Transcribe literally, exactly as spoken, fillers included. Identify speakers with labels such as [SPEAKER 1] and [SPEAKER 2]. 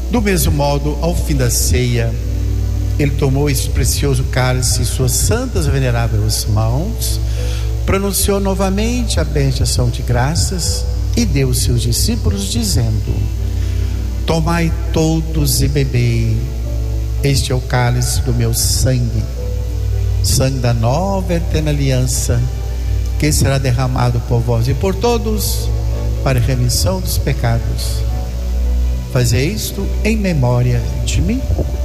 [SPEAKER 1] Do mesmo modo, ao fim da ceia, ele tomou esse precioso cálice em suas santas e veneráveis mãos, pronunciou novamente a benção de graças e deu aos seus discípulos, dizendo: tomai todos e bebei, este é o cálice do meu sangue, sangue da nova e eterna aliança, que será derramado por vós e por todos para a remissão dos pecados. Fazei isto em memória de mim.